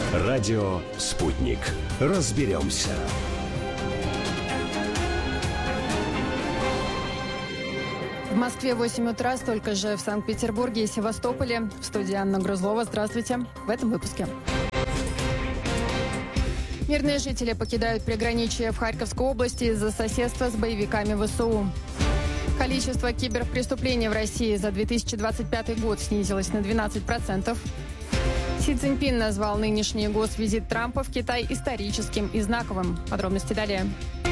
Радио «Спутник». Разберемся. В Москве 8 утра, столько же в Санкт-Петербурге и Севастополе. В студии Анна Грузлова. Здравствуйте. В этом выпуске. Мирные жители покидают приграничье в Харьковской области из-за соседства с боевиками ВСУ. Количество киберпреступлений в России за 2025 год снизилось на 12%. Си Цзиньпин назвал нынешний госвизит Трампа в Китай историческим и знаковым. Подробности далее.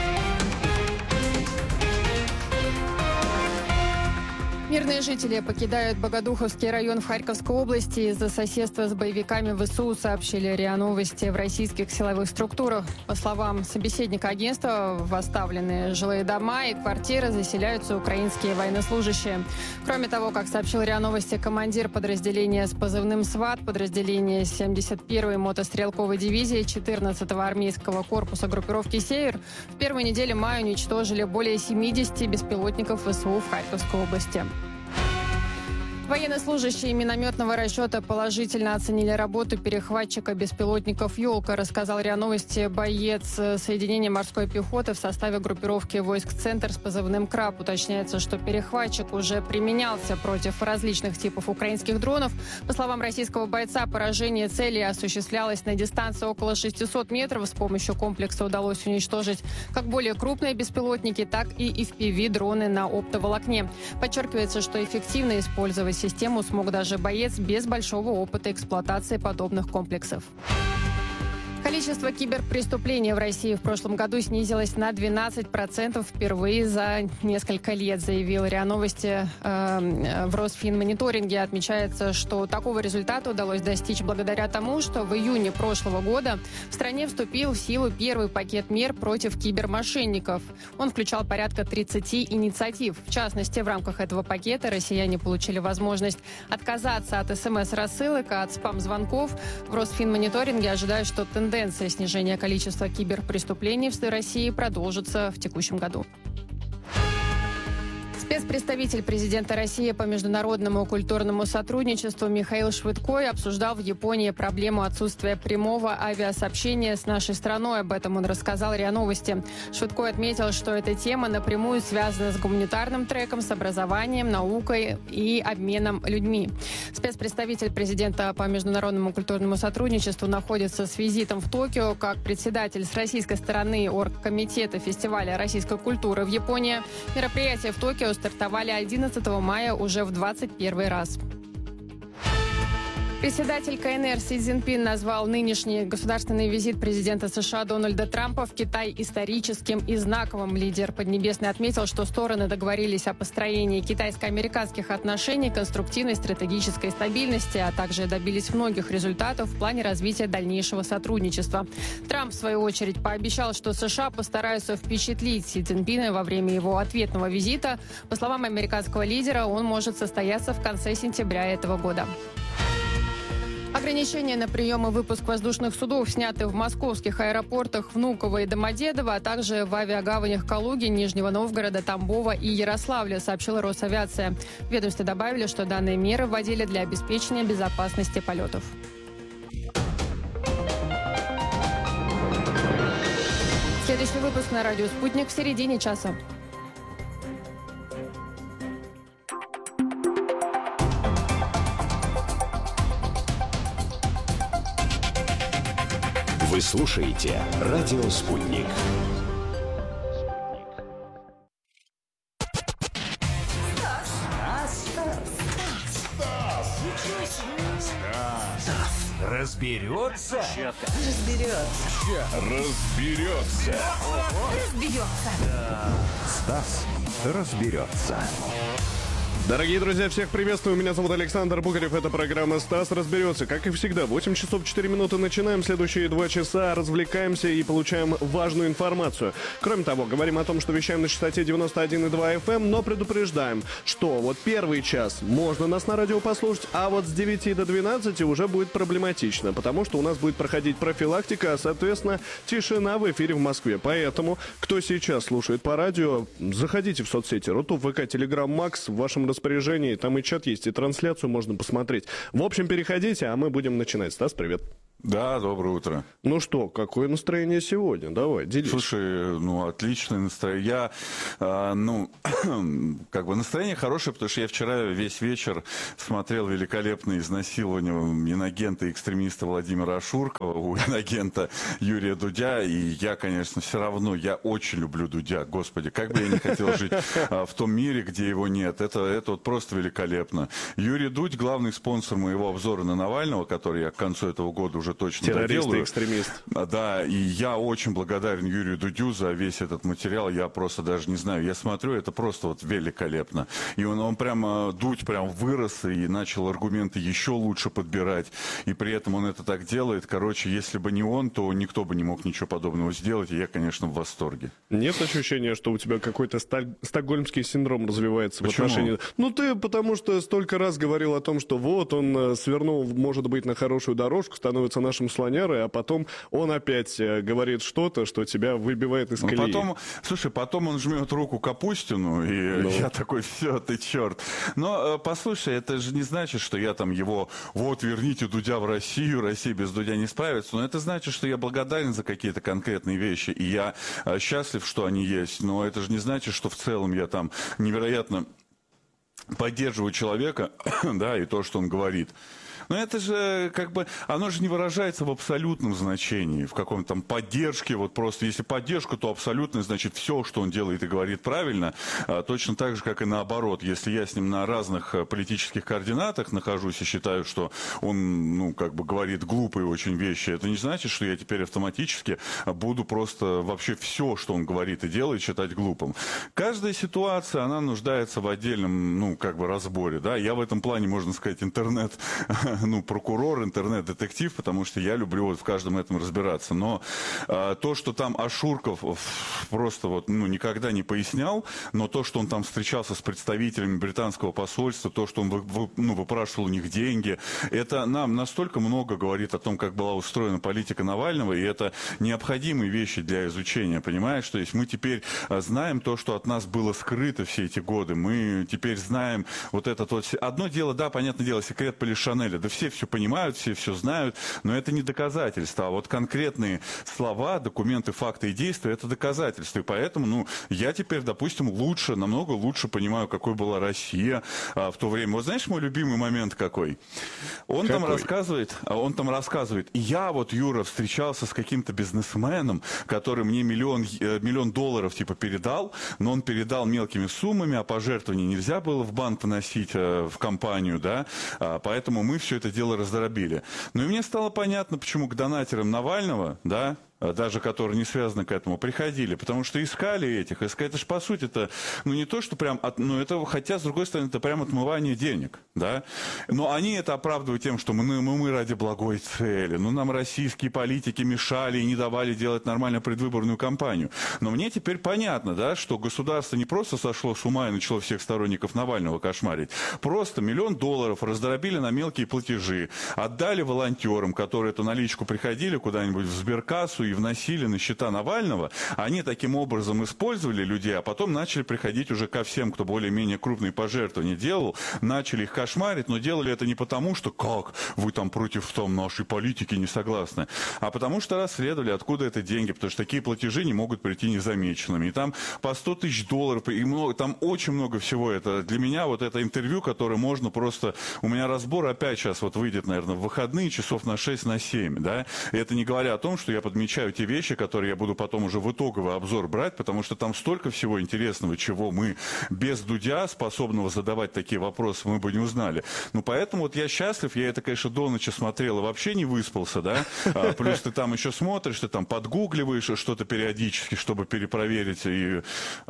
Мирные жители покидают Богодуховский район в Харьковской области из-за соседства с боевиками ВСУ, сообщили РИА Новости в российских силовых структурах. По словам собеседника агентства, в оставленные жилые дома и квартиры заселяются украинские военнослужащие. Кроме того, как сообщил РИА Новости командир подразделения с позывным «СВАТ», подразделения 71-й мотострелковой дивизии 14-го армейского корпуса группировки «Север», в первой неделе мая уничтожили более 70 беспилотников ВСУ в Харьковской области. Военнослужащие минометного расчета положительно оценили работу перехватчика беспилотников «Ёлка», рассказал РИА Новости боец соединения морской пехоты в составе группировки войск «Центр» с позывным «Краб». Уточняется, что перехватчик уже применялся против различных типов украинских дронов. По словам российского бойца, поражение цели осуществлялось на дистанции около 600 метров. С помощью комплекса удалось уничтожить как более крупные беспилотники, так и FPV-дроны на оптоволокне. Подчеркивается, что эффективно использовать систему смог даже боец без большого опыта эксплуатации подобных комплексов. Количество киберпреступлений в России в прошлом году снизилось на 12% впервые за несколько лет, заявил РИА Новости. В Росфинмониторинге отмечается, что такого результата удалось достичь благодаря тому, что в июне прошлого года в стране вступил в силу первый пакет мер против кибермошенников. Он включал порядка 30 инициатив. В частности, в рамках этого пакета россияне получили возможность отказаться от СМС-рассылок, от спам-звонков. В Росфинмониторинге ожидают, что тенденция снижения количества киберпреступлений в России продолжится в текущем году. Спецпредставитель президента России по международному культурному сотрудничеству Михаил Швыдкой обсуждал в Японии проблему отсутствия прямого авиасообщения с нашей страной. Об этом он рассказал РИА Новости. Швыдкой отметил, что эта тема напрямую связана с гуманитарным треком, с образованием, наукой и обменом людьми. Спецпредставитель президента по международному культурному сотрудничеству находится с визитом в Токио как председатель с российской стороны оргкомитета фестиваля российской культуры в Японии. Мероприятие в Токио стартовали 11 мая уже в 21 раз. Председатель КНР Си Цзиньпин назвал нынешний государственный визит президента США Дональда Трампа в Китай историческим и знаковым. Лидер Поднебесной отметил, что стороны договорились о построении китайско-американских отношений, конструктивной стратегической стабильности, а также добились многих результатов в плане развития дальнейшего сотрудничества. Трамп, в свою очередь, пообещал, что США постараются впечатлить Си Цзиньпина во время его ответного визита. По словам американского лидера, он может состояться в конце сентября этого года. Ограничения на прием и выпуск воздушных судов сняты в московских аэропортах Внуково и Домодедово, а также в авиагаванях Калуги, Нижнего Новгорода, Тамбова и Ярославля, сообщила Росавиация. В ведомстве добавили, что данные меры вводили для обеспечения безопасности полетов. Следующий выпуск на радио «Спутник» в середине часа. Вы слушаете «Радио Спутник». Разберется? Стас разберется. Дорогие друзья, всех приветствую. Меня зовут Александр Бухарев. Это программа «Стас разберется». Как и всегда, 8 часов 4 минуты начинаем. Следующие 2 часа развлекаемся и получаем важную информацию. Кроме того, говорим о том, что вещаем на частоте 91,2 FM, но предупреждаем, что вот первый час можно нас на радио послушать, а вот с 9 до 12 уже будет проблематично, потому что у нас будет проходить профилактика, а, соответственно, тишина в эфире в Москве. Поэтому, кто сейчас слушает по радио, заходите в соцсети Рутуб, ВК, Телеграм, Макс, в вашем распоряжении. Там и чат есть, и трансляцию можно посмотреть. В общем, переходите, а мы будем начинать. Стас, привет. Да, доброе утро. Ну что, какое настроение сегодня? Давай, делись. Слушай, отличное настроение. Как бы настроение хорошее, потому что я вчера весь вечер смотрел великолепное изнасилование инагента и экстремиста Владимира Ашуркова у инагента Юрия Дудя. И я, конечно, все равно, я очень люблю Дудя. Господи, как бы я не хотел жить в том мире, где его нет. Это вот просто великолепно. Юрий Дудь, главный спонсор моего обзора на Навального, который я к концу этого года уже точно террорист доделаю. и экстремист. Да, и я очень благодарен Юрию Дудю за весь этот материал. Я просто даже не знаю, я смотрю, это просто вот великолепно. И он прямо, Дудь прям вырос и начал аргументы еще лучше подбирать. И при этом он это так делает. Короче, если бы не он, то никто бы не мог ничего подобного сделать. И я, конечно, в восторге. Нет ощущения, что у тебя какой-то стокгольмский синдром развивается? Почему? В отношении... Ну, ты потому что столько раз говорил о том, что вот он свернул, может быть, на хорошую дорожку, становится нашим слонярой, а потом он опять говорит что-то, что тебя выбивает из колеи. Потом он жмет руку Капустину, и я такой, все, ты черт. Но, послушай, это же не значит, что я там его, вот, верните Дудя в Россию, Россия без Дудя не справится. Но это значит, что я благодарен за какие-то конкретные вещи, и я счастлив, что они есть. Но это же не значит, что в целом я там невероятно поддерживаю человека, да, и то, что он говорит. Но это же, как бы, оно же не выражается в абсолютном значении, в каком-то там поддержке, вот просто, если поддержка, то абсолютно, значит, все, что он делает и говорит правильно, точно так же, как и наоборот. Если я с ним на разных политических координатах нахожусь и считаю, что он, как бы говорит глупые очень вещи, это не значит, что я теперь автоматически буду просто вообще все, что он говорит и делает, считать глупым. Каждая ситуация, она нуждается в отдельном, как бы разборе, да. Я в этом плане, можно сказать, прокурор, интернет-детектив, потому что я люблю вот в каждом этом разбираться. Но то, что там Ашурков просто никогда не пояснял, но то, что он там встречался с представителями британского посольства, то, что он выпрашивал у них деньги, это нам настолько много говорит о том, как была устроена политика Навального, и это необходимые вещи для изучения, понимаешь? То есть мы теперь знаем то, что от нас было скрыто все эти годы. Мы теперь знаем вот это вот... Одно дело, да, понятное дело, секрет Поли Шанеля. Да все понимают, все знают, но это не доказательство. А вот конкретные слова, документы, факты и действия — это доказательства. И поэтому, я теперь, допустим, намного лучше понимаю, какой была Россия в то время. Вот знаешь, мой любимый момент какой? Он там рассказывает, я вот, Юра, встречался с каким-то бизнесменом, который мне миллион долларов типа передал, но он передал мелкими суммами, а пожертвования нельзя было в банк вносить в компанию, да, поэтому мы все это дело раздробили. Ну и мне стало понятно, почему к донатерам Навального, да, даже которые не связаны к этому, приходили, потому что искали этих. Это же, по сути, это, не то, что прям, это, хотя, с другой стороны, это прям отмывание денег, да. Но они это оправдывают тем, что мы ради благой цели, нам российские политики мешали и не давали делать нормально предвыборную кампанию. Но мне теперь понятно, да, что государство не просто сошло с ума и начало всех сторонников Навального кошмарить, просто $1 миллион раздробили на мелкие платежи, отдали волонтерам, которые эту наличку приходили куда-нибудь в сберкассу и вносили на счета Навального, они таким образом использовали людей, а потом начали приходить уже ко всем, кто более-менее крупные пожертвования делал, начали их кошмарить, но делали это не потому, что как вы там против нашей политики не согласны, а потому что расследовали, откуда это деньги, потому что такие платежи не могут прийти незамеченными. И там по $100 000, там очень много всего. Это для меня вот это интервью, которое можно просто... У меня разбор опять сейчас вот выйдет, наверное, в выходные часов на 6-7, да, и это не говоря о том, что я подмечаю те вещи, которые я буду потом уже в итоговый обзор брать, потому что там столько всего интересного, чего мы без Дудя, способного задавать такие вопросы, мы бы не узнали. Поэтому вот я счастлив, я это, конечно, до ночи смотрел и вообще не выспался, да, плюс ты там еще смотришь, ты там подгугливаешь что-то периодически, чтобы перепроверить и,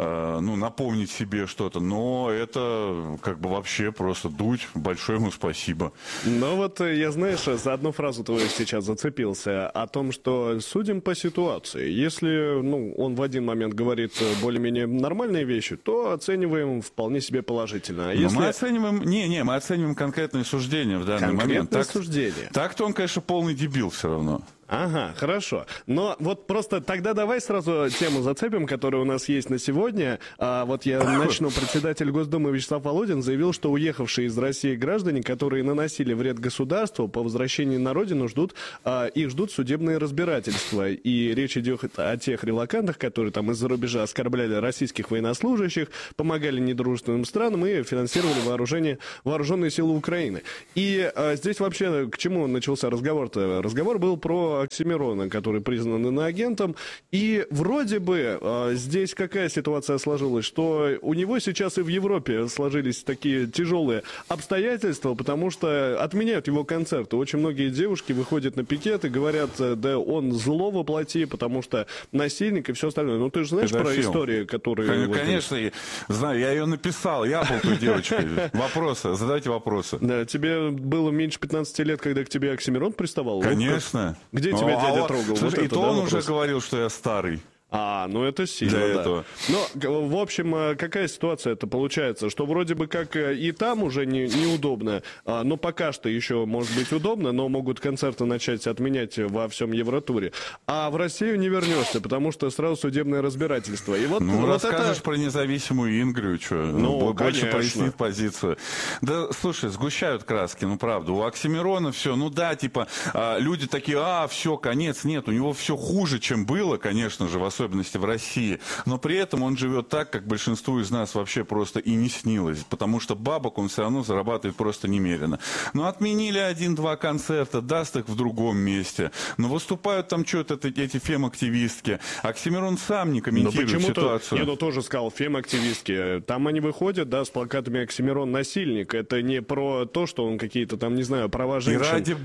напомнить себе что-то, но это как бы вообще просто Дудь, большое ему спасибо. Но вот я, знаешь, за одну фразу твою сейчас зацепился, о том, что судим по ситуации. Если он в один момент говорит более-менее нормальные вещи, то оцениваем вполне себе положительно. А если... Мы оцениваем, мы оцениваем конкретные суждения в данный момент. Конкретное суждение. Так-то он, конечно, полный дебил все равно. Ага, хорошо. Но вот просто тогда давай сразу тему зацепим, которая у нас есть на сегодня. Вот я начну. Председатель Госдумы Вячеслав Володин заявил, что уехавшие из России граждане, которые наносили вред государству, по возвращении на родину их ждут судебные разбирательства. И речь идет о тех релокантах, которые там из-за рубежа оскорбляли российских военнослужащих, помогали недружественным странам и финансировали вооруженные силы Украины. И здесь вообще к чему начался разговор-то? Разговор был про Оксимирона, который признан иноагентом. И вроде бы здесь какая ситуация сложилась, что у него сейчас и в Европе сложились такие тяжелые обстоятельства, потому что отменяют его концерты. Очень многие девушки выходят на пикет и говорят, да он зло воплоти, потому что насильник и все остальное. Ну ты же знаешь про истории, которые... Конечно, знаю, я ее написал, я был той девочкой. Вопросы, задайте вопросы. Да, тебе было меньше 15 лет, когда к тебе Оксимирон приставал? Конечно. Где тебя дядя трогал? Слушай, вот и то он уже говорил, что я старый. Ну это сильно, для да. этого. Но, в общем, какая ситуация это получается? Что вроде бы как и там уже неудобно, но пока что еще может быть удобно, но могут концерты начать отменять во всем Евротуре. А в Россию не вернешься, потому что сразу судебное разбирательство. И вот, вот расскажешь это... про независимую Ингрию, что больше прояснит позицию. Да, слушай, сгущают краски, правда. У Оксимирона все, люди такие, все, конец, нет, у него все хуже, чем было, конечно же, в особенности в России, но при этом он живет так, как большинству из нас вообще просто и не снилось, потому что бабок он все равно зарабатывает просто немерено. Отменили 1-2 концерта, даст их в другом месте, но выступают там что-то эти фем-активистки. Оксимирон сам не комментирует ситуацию. Я тоже сказал, фем-активистки, там они выходят, с плакатами «Оксимирон насильник», это не про то, что он какие-то там, не знаю, права женщин. И ради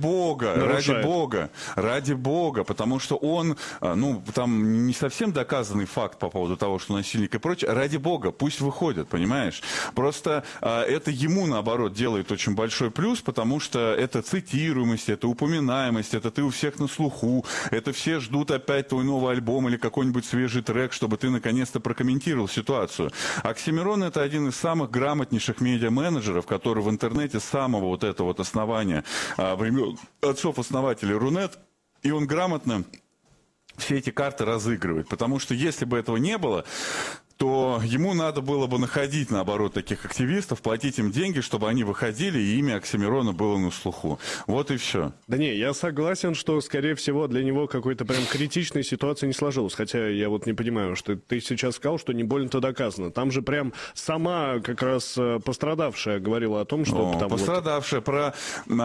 бога, потому что он, там не совсем доказанный факт по поводу того, что насильник и прочее. Ради бога, пусть выходят, понимаешь? Просто это ему, наоборот, делает очень большой плюс, потому что это цитируемость, это упоминаемость, это ты у всех на слуху, это все ждут опять твой новый альбом или какой-нибудь свежий трек, чтобы ты наконец-то прокомментировал ситуацию. Оксимирон — это один из самых грамотнейших медиа-менеджеров, который в интернете с самого этого основания, времен отцов-основателей Рунет, и он грамотно все эти карты разыгрывает. Потому что если бы этого не было, то ему надо было бы находить, наоборот, таких активистов, платить им деньги, чтобы они выходили, и имя Оксимирона было на слуху. Вот и все. Да не, я согласен, что, скорее всего, для него какой-то прям критичной ситуации не сложилась. Хотя я не понимаю, что ты сейчас сказал, что не больно-то доказано. Там же прям сама как раз пострадавшая говорила о том, что... Пострадавшая. Про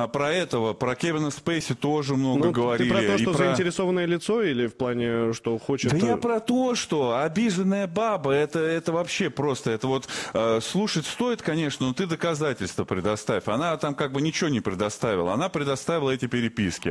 Кевина Спейси тоже много говорили. Ты про то, что заинтересованное лицо, или в плане, что хочет... Да я про то, что обиженная баба, это вообще просто, слушать стоит, конечно, но ты доказательства предоставь. Она там ничего не предоставила. Она предоставила эти переписки.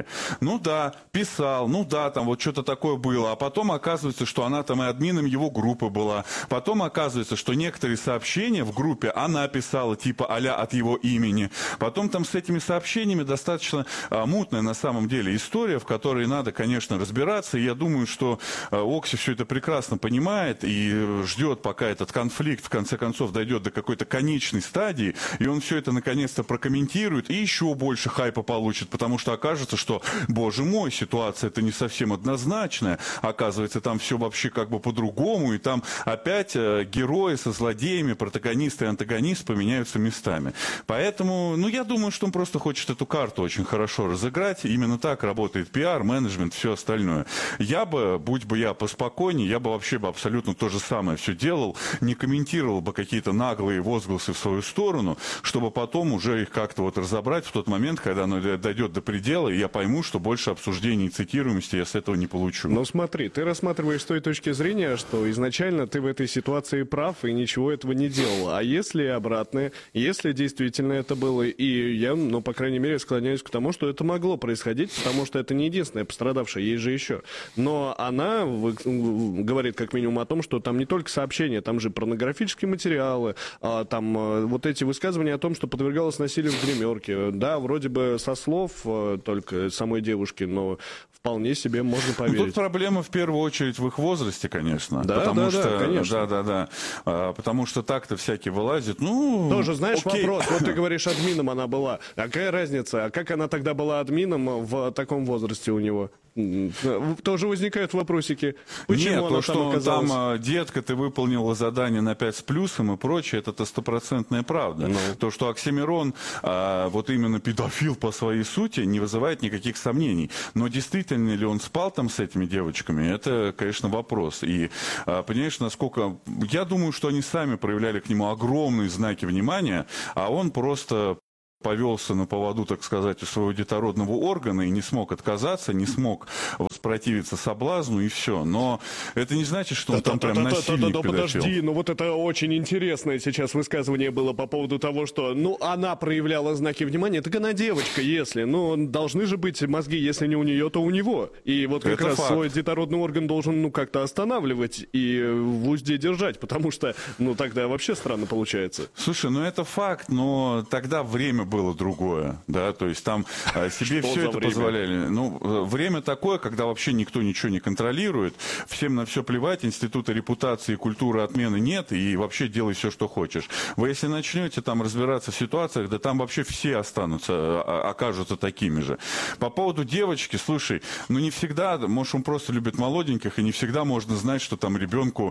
Писал, там что-то такое было. А потом оказывается, что она там и админом его группы была. Потом оказывается, что некоторые сообщения в группе она писала, а-ля от его имени. Потом там с этими сообщениями достаточно мутная на самом деле история, в которой надо, конечно, разбираться. И я думаю, что Окси все это прекрасно понимает и ждет, пока этот конфликт в конце концов дойдет до какой-то конечной стадии, и он все это наконец-то прокомментирует и еще больше хайпа получит, потому что окажется, что, боже мой, ситуация это не совсем однозначная, оказывается, там все вообще по-другому, и там опять герои со злодеями, протагонист и антагонист поменяются местами. Поэтому, я думаю, что он просто хочет эту карту очень хорошо разыграть, именно так работает пиар, менеджмент, все остальное. Будь бы я поспокойнее, я бы вообще абсолютно то же самое все делал, не комментировал бы какие-то наглые возгласы в свою сторону, чтобы потом уже их как-то разобрать в тот момент, когда оно дойдет до предела, и я пойму, что больше обсуждений и цитируемости я с этого не получу. Смотри, ты рассматриваешь с той точки зрения, что изначально ты в этой ситуации прав и ничего этого не делал. А если обратное, если действительно это было, и я, по крайней мере, склоняюсь к тому, что это могло происходить, потому что это не единственная пострадавшая, есть же еще. Но она говорит как минимум о том, что там не только сообщения, там же порнографические материалы, там эти высказывания о том, что подвергалась насилию в гримерке. Да, вроде бы со слов только самой девушки, но вполне себе можно поверить. Тут проблема в первую очередь в их возрасте, конечно. Да, конечно. Да. Потому что так-то всякие вылазят. Тоже, знаешь, окей. вопрос. Ты говоришь, админом она была. А какая разница? А как она тогда была админом в таком возрасте у него? Тоже возникают вопросики. Почему Нет, она то, там что оказалась? там, детка, ты выполнила задание на 5 с плюсом и прочее, это стопроцентная правда. То, что Оксимирон вот именно педофил по своей сути, не вызывает никаких сомнений. Но действительно ли он спал там с этими девочками, это, конечно, вопрос. И, понимаешь, насколько... Я думаю, что они сами проявляли к нему огромные знаки внимания, а он просто... повелся на поводу, так сказать, у своего детородного органа и не смог отказаться, не смог воспротивиться соблазну и все. Но это не значит, что он там прям насильник педофил. Подожди, ну вот это очень интересное сейчас высказывание было по поводу того, что, ну, она проявляла знаки внимания, так она девочка, если, ну, должны же быть мозги, если не у нее, то у него. И вот как это раз факт. свой детородный орган должен, ну, как-то останавливать и в узде держать, потому что, ну, тогда вообще странно получается. Слушай, ну это факт, но тогда время было другое, да, то есть там себе Что все за это время? позволяли. Ну, время такое, когда вообще никто ничего не контролирует, всем на все плевать, института репутации и культуры отмены нет, и вообще делай все, что хочешь. Вы если начнете там разбираться в ситуациях, да там вообще все останутся, окажутся такими же. По поводу девочки, слушай, ну не всегда, может он просто любит молоденьких, и не всегда можно знать, что там ребенку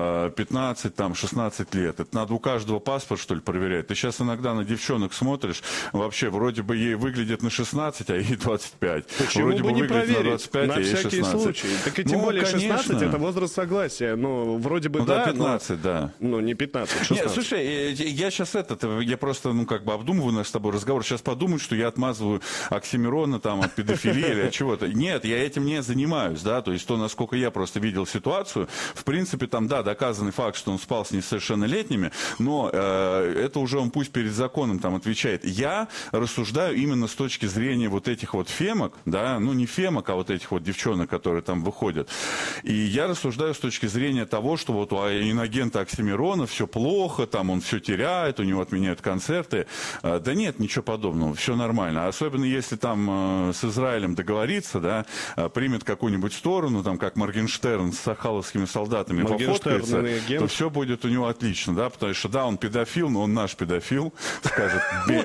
15, там 16 лет. Это надо у каждого паспорт, что ли, проверять. Ты сейчас иногда на девчонок смотришь, вообще, вроде бы ей выглядит на 16, а ей 25. Почему вроде бы не выглядит проверить? на 25, На а ей всякий 16. случай. Так и тем Ну, более конечно. 16 это возраст согласия. Ну, вроде бы Ну, да, да, 15, да. Ну, не 15, 16. Нет, слушай, я сейчас я просто, ну, как бы обдумываю наш с тобой разговор. Сейчас подумают, что я отмазываю Оксимирона там от педофилии или от чего-то. Нет, я этим не занимаюсь, да, то есть то, насколько я просто видел ситуацию, в принципе, там, да, доказанный факт, что он спал с несовершеннолетними, но это уже он пусть перед законом там отвечает. Я рассуждаю именно с точки зрения вот этих вот фемок, да, ну, не фемок, а вот этих вот девчонок, которые там выходят. И я рассуждаю с точки зрения того, что вот у инагента Оксимирона все плохо, там он все теряет, у него отменяют концерты. Да нет, ничего подобного, все нормально. Особенно если там с Израилем договориться, да, примет какую-нибудь сторону, там как Моргенштерн с сахаловскими солдатами пофоткается, то все будет у него отлично, да, потому что да, он педофил, но он наш педофил, скажет,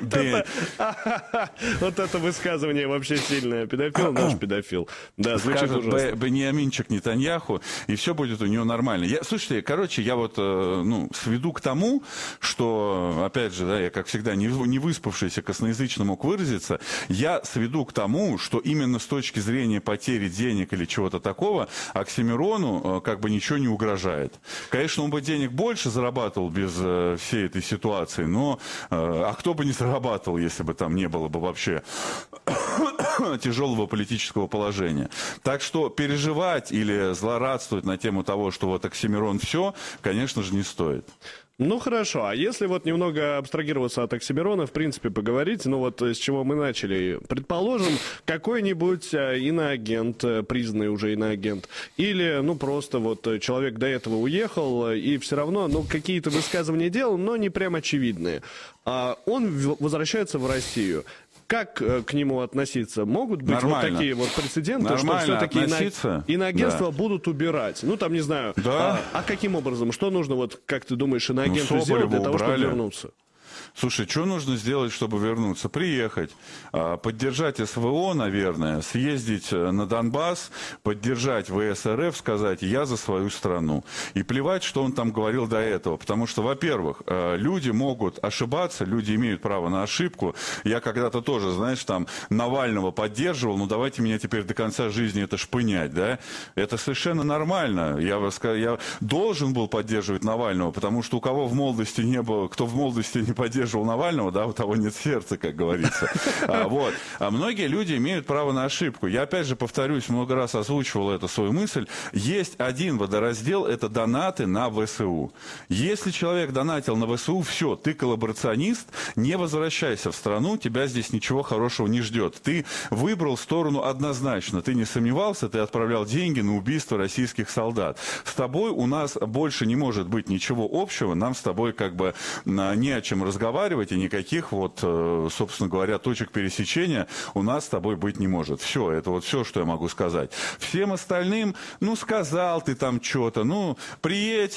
Вот это высказывание вообще сильное. Педофил, наш педофил. Да, звучит скажет ужасно. Беньяминчик Нетаньяху, и все будет у него нормально. Слушайте, короче, я вот ну, сведу к тому, что, опять же, да, я, как всегда, не выспавшийся косноязычно мог выразиться, я сведу к тому, что именно с точки зрения потери денег или чего-то такого, Оксимирону как бы ничего не угрожает. Конечно, он бы денег больше зарабатывал без всей этой ситуации, но а кто бы не зарабатывал, если бы там не было бы вообще тяжелого политического положения. Так что переживать или злорадствовать на тему того, что вот Оксимирон все, конечно же, не стоит. Ну хорошо, а если вот немного абстрагироваться от Оксимирона, в принципе, поговорить, ну вот с чего мы начали. Предположим, какой-нибудь иноагент, признанный уже иноагент, или, ну просто вот человек до этого уехал, и все равно, ну какие-то высказывания делал, но не прям очевидные. А он возвращается в Россию. Как к нему относиться? Могут быть Нормально. вот такие вот прецеденты, Нормально что все-таки относиться? иноагентства Да. будут убирать? Ну, там, не знаю. Да. А каким образом? Что нужно, вот, как ты думаешь, иноагенту Ну, сделать для Соболева того, чтобы убрали. вернуться? Слушай, что нужно сделать, чтобы вернуться? Приехать, поддержать СВО, наверное, съездить на Донбасс, поддержать ВСРФ, сказать «я за свою страну». И плевать, что он там говорил до этого. Потому что, во-первых, люди могут ошибаться, люди имеют право на ошибку. Я когда-то тоже, знаешь, там Навального поддерживал, ну давайте меня теперь до конца жизни это шпынять, да? Это совершенно нормально. Я должен был поддерживать Навального, потому что у кого в молодости не было, кто в молодости не поддерживал Навального, да, у того нет сердца, как говорится. Вот. А многие люди имеют право на ошибку. Я опять же повторюсь, много раз озвучивал эту свою мысль. Есть один водораздел, это донаты на ВСУ. Если человек донатил на ВСУ, все, ты коллаборационист, не возвращайся в страну, тебя здесь ничего хорошего не ждет. Ты выбрал сторону однозначно, ты не сомневался, ты отправлял деньги на убийство российских солдат. С тобой у нас больше не может быть ничего общего, нам с тобой как бы не о чем разговаривать, и никаких вот, собственно говоря, точек пересечения у нас с тобой быть не может. Все, это вот все, что я могу сказать. Всем остальным, ну, сказал ты там что-то, ну, приедь,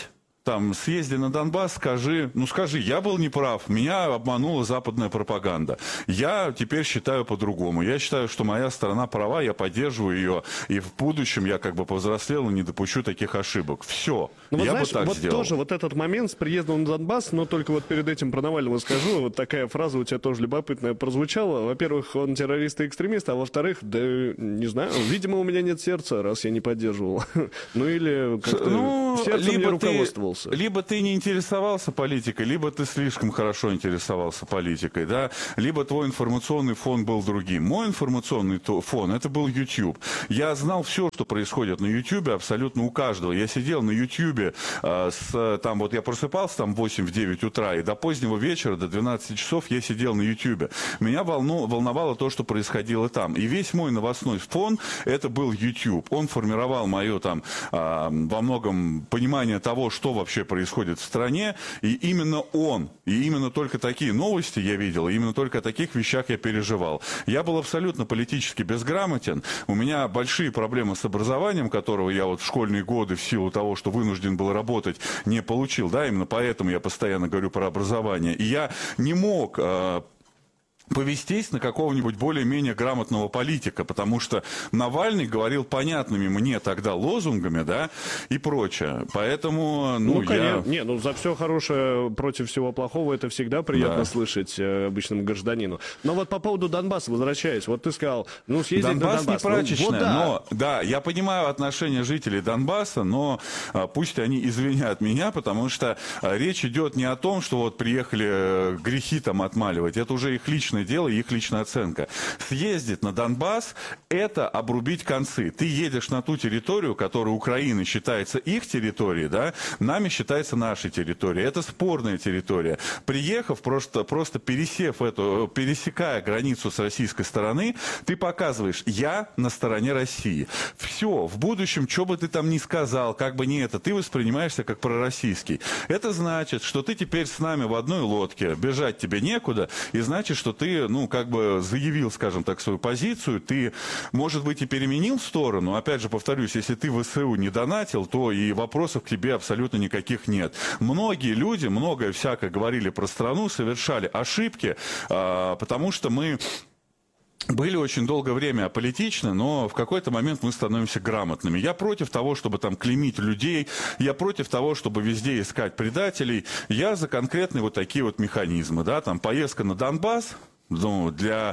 там, съезди на Донбасс, скажи, я был неправ, меня обманула западная пропаганда. Я теперь считаю по-другому. Я считаю, что моя сторона права, я поддерживаю ее, и в будущем я как бы повзрослел и не допущу таких ошибок. Все. Ну, Я знаешь, бы так вот сделал. тоже вот этот момент с приездом на Донбасс, но только вот перед этим про Навального скажу, вот такая фраза у тебя тоже любопытная прозвучала. Во-первых, он террорист и экстремист, а во-вторых, да не знаю, видимо, у меня нет сердца, раз я не поддерживал. Ну или как-то сердцем не руководствовался. Либо ты не интересовался политикой, либо ты слишком хорошо интересовался политикой, да, либо твой информационный фон был другим. Мой информационный фон, это был YouTube. Я знал все, что происходит на YouTube, абсолютно у каждого. Я сидел на YouTube, там вот я просыпался там в 8-9 утра, и до позднего вечера, до 12 часов я сидел на YouTube. Меня волновало то, что происходило там. И весь мой новостной фон, это был YouTube. Он формировал мое там во многом понимание того, что вообще происходит в стране, и именно он, и именно только такие новости я видел, и именно только о таких вещах я переживал. Я был абсолютно политически безграмотен, у меня большие проблемы с образованием, которого я вот в школьные годы в силу того, что вынужден был работать, не получил, да, именно поэтому я постоянно говорю про образование, и я не мог повестись на какого-нибудь более-менее грамотного политика, потому что Навальный говорил понятными мне тогда лозунгами, да, и прочее. Поэтому, конечно. Не, за все хорошее против всего плохого это всегда приятно слышать обычному гражданину. Но вот по поводу Донбасса, возвращаясь, вот ты сказал, съездить Донбасс на Донбасс. Не прачечная, Вот но, да, я понимаю отношение жителей Донбасса, но пусть они извинят меня, потому что речь идет не о том, что вот приехали грехи там отмаливать, это уже их личное дело, их личная оценка. Съездить на Донбасс – это обрубить концы. Ты едешь на ту территорию, которая Украины считается их территорией, да, нами считается нашей территорией. Это спорная территория. Приехав, просто пересекая границу с российской стороны, ты показываешь, я на стороне России. Все, в будущем, что бы ты там ни сказал, как бы ни это, ты воспринимаешься как пророссийский. Это значит, что ты теперь с нами в одной лодке, бежать тебе некуда, и значит, что ты как бы заявил, скажем так, свою позицию, ты, может быть, и переменил сторону. Опять же, повторюсь, если ты в ВСУ не донатил, то и вопросов к тебе абсолютно никаких нет. Многие люди, многое всякое говорили про страну, совершали ошибки, потому что мы были очень долгое время аполитичны, но в какой-то момент мы становимся грамотными. Я против того, чтобы там клеймить людей, я против того, чтобы везде искать предателей. Я за конкретные вот такие вот механизмы, да, там поездка на Донбасс, для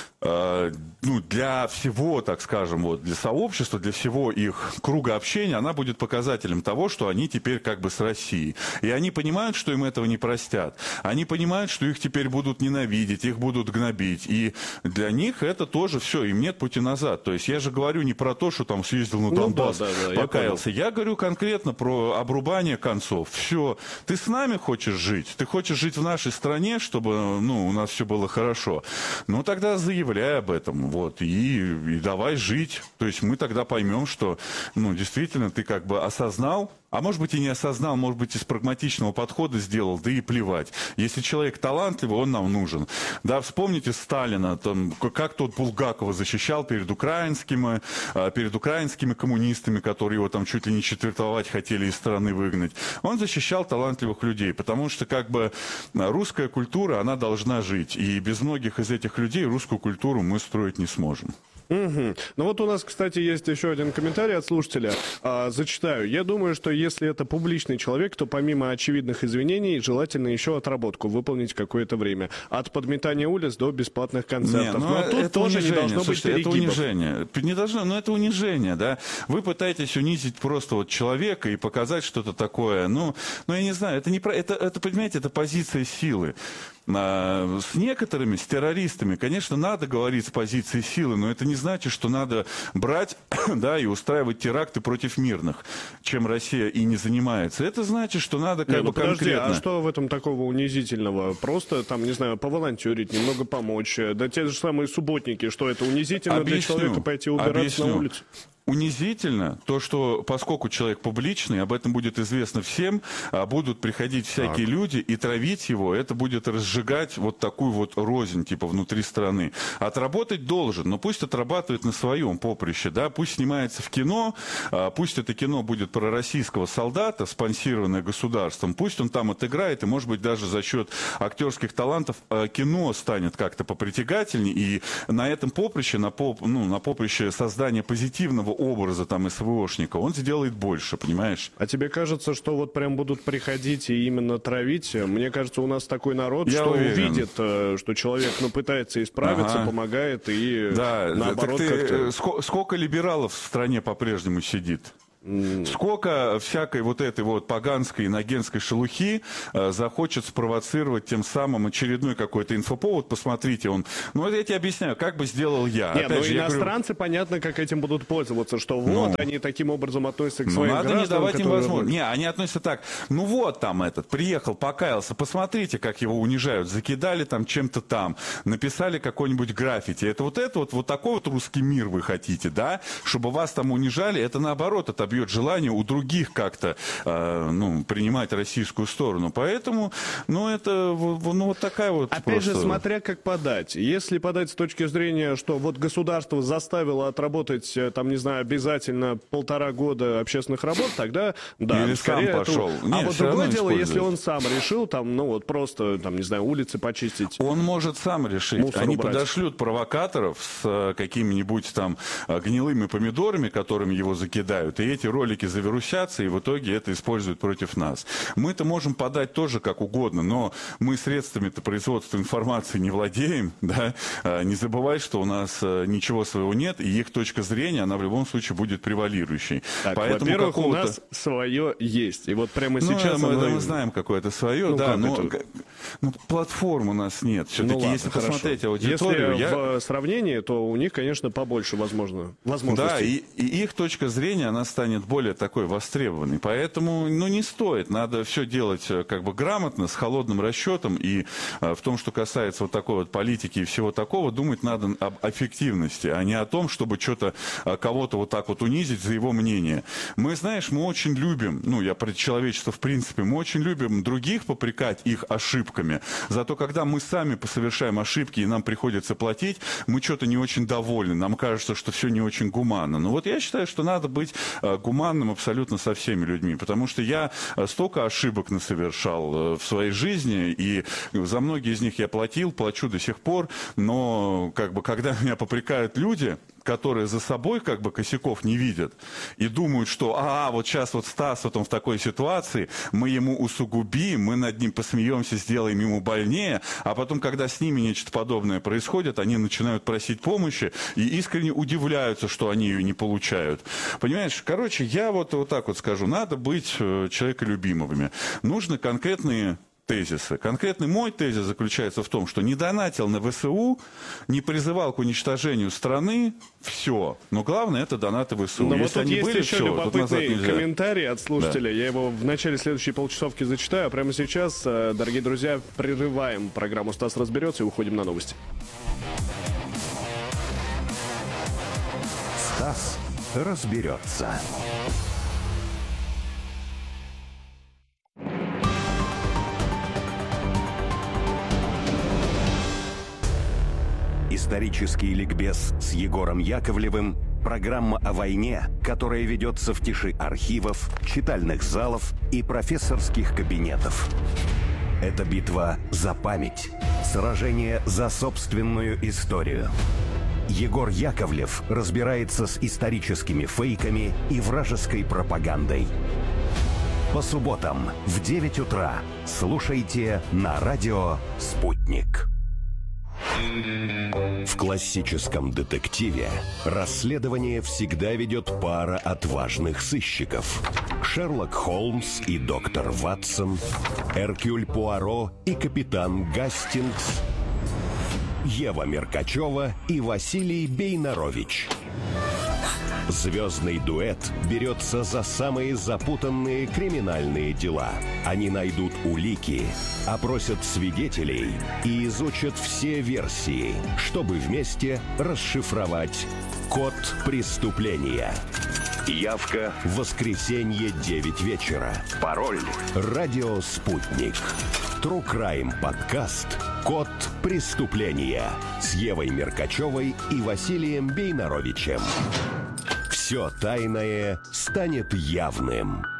всего, так скажем, вот, для сообщества, для всего их круга общения, она будет показателем того, что они теперь как бы с Россией. И они понимают, что им этого не простят. Они понимают, что их теперь будут ненавидеть, их будут гнобить. И для них это тоже все, им нет пути назад. То есть я же говорю не про то, что там съездил на Донбасс, покаялся. Я говорю конкретно про обрубание концов. Все, ты с нами хочешь жить? Ты хочешь жить в нашей стране, чтобы у нас все было хорошо? Ну, тогда заявляй об этом, вот, и давай жить. То есть мы тогда поймем, что, действительно, ты как бы осознал, а может быть и не осознал, может быть из прагматичного подхода сделал, да и плевать. Если человек талантливый, он нам нужен. Да, вспомните Сталина, там, как тот Булгакова защищал перед украинскими коммунистами, которые его там чуть ли не четвертовать хотели из страны выгнать. Он защищал талантливых людей, потому что как бы русская культура, она должна жить. И без многих из этих людей русскую культуру мы строить не сможем. Ну вот у нас, кстати, есть еще один комментарий от слушателя. Зачитаю. Я думаю, что если это публичный человек, то помимо очевидных извинений, желательно еще отработку выполнить какое-то время. От подметания улиц до бесплатных концертов. Но тут это тоже унижение. не должно быть перегибов. Это унижение. Не должно, но это унижение, да. Вы пытаетесь унизить просто вот человека и показать что-то такое. Я не знаю, это, понимаете, это позиция силы. С некоторыми, с террористами, конечно, надо говорить с позиции силы, но это не значит, что надо брать, да, и устраивать теракты против мирных, чем Россия и не занимается. Это значит, что надо как бы конкретно... А что в этом такого унизительного? Просто, там, не знаю, поволонтерить, немного помочь. Да те же самые субботники, что это унизительно для человека пойти убираться на улицу? унизительно то, что поскольку человек публичный, об этом будет известно всем, будут приходить всякие люди и травить его, это будет разжигать вот такую вот рознь, типа, внутри страны. Отработать должен, но пусть отрабатывает на своем поприще, да, пусть снимается в кино, пусть это кино будет про российского солдата, спонсированное государством, пусть он там отыграет, и, может быть, даже за счет актерских талантов кино станет как-то попритягательнее, и на этом поприще, на поприще создания позитивного образа там СВОшника, он сделает больше, понимаешь? А тебе кажется, что вот прям будут приходить и именно травить? Мне кажется, у нас такой народ, что увидит, что человек, пытается исправиться, помогает и наоборот как-то... Сколько либералов в стране по-прежнему сидит? Сколько всякой вот этой вот поганской инагентской шелухи захочет спровоцировать тем самым очередной какой-то инфоповод. Посмотрите, я тебе объясняю, как бы сделал я. Нет, иностранцы, понятно, как этим будут пользоваться, что они таким образом относятся к своим гражданам. Надо не давать им возможность. Не, они относятся так, там этот, приехал, покаялся, посмотрите, как его унижают, закидали там чем-то там, написали какой-нибудь граффити. Это вот такой вот русский мир вы хотите, да? Чтобы вас там унижали, это наоборот, это бьет желание у других как-то принимать российскую сторону. Поэтому, это вот такая вот... Опять же, смотря как подать. Если подать с точки зрения, что вот государство заставило отработать, обязательно 1,5 года общественных работ, тогда, да, или скорее сам пошел. А вот другое дело, если он сам решил, просто, улицы почистить. Он может сам решить. Они подошлют провокаторов с какими-нибудь там гнилыми помидорами, которыми его закидают, и эти ролики завирусятся, и в итоге это используют против нас. Мы-то можем подать тоже как угодно, но мы средствами-то производства информации не владеем, да? Не забывай, что у нас ничего своего нет, и их точка зрения, она в любом случае будет превалирующей. Так, поэтому во-первых, у нас свое есть, и вот прямо сейчас... Мы знаем какое-то свое, платформ у нас нет. Все-таки, если посмотреть аудиторию... Если в сравнении, то у них, конечно, побольше возможностей. Да, и их точка зрения, она станет более такой востребованной. Поэтому, не стоит. Надо все делать грамотно, с холодным расчетом. И в том, что касается вот такой вот политики и всего такого, думать надо об эффективности, а не о том, чтобы что-то кого-то вот так вот унизить за его мнение. Мы очень любим, я про человечество в принципе, мы очень любим других попрекать их ошибками. Зато когда мы сами совершаем ошибки и нам приходится платить, мы что-то не очень довольны. Нам кажется, что все не очень гуманно. Я считаю, что надо быть гуманным абсолютно со всеми людьми, потому что я столько ошибок насовершал в своей жизни, и за многие из них я плачу до сих пор, но когда меня попрекают люди, которые за собой косяков не видят и думают, что вот сейчас вот Стас он в такой ситуации, мы ему усугубим, мы над ним посмеемся, сделаем ему больнее, а потом, когда с ними нечто подобное происходит, они начинают просить помощи и искренне удивляются, что они ее не получают. Понимаешь, я вот так вот скажу, надо быть человеколюбимыми. Нужны конкретные тезисы. Конкретный мой тезис заключается в том, что не донатил на ВСУ, не призывал к уничтожению страны, все. Но главное, это донаты ВСУ. Но если они были, еще любопытный комментарий от слушателя. Да. Я его в начале следующей полчасовки зачитаю. А прямо сейчас, дорогие друзья, прерываем программу «Стас разберется» и уходим на новости. Стас разберется. Исторический ликбез с Егором Яковлевым. Программа о войне, которая ведется в тиши архивов, читальных залов и профессорских кабинетов. Это битва за память, сражение за собственную историю. Егор Яковлев разбирается с историческими фейками и вражеской пропагандой. По субботам в 9 утра слушайте на радио «Спутник». В классическом детективе расследование всегда ведет пара отважных сыщиков. Шерлок Холмс и доктор Ватсон, Эркюль Пуаро и капитан Гастингс, Ева Меркачева и Василий Бейнарович. Звездный дуэт берется за самые запутанные криминальные дела. Они найдут улики, опросят свидетелей и изучат все версии, чтобы вместе расшифровать код преступления. Явка в воскресенье 9 вечера. Пароль «Радио Спутник». True Crime подкаст «Код преступления» с Евой Меркачевой и Василием Бейнаровичем. Все тайное станет явным.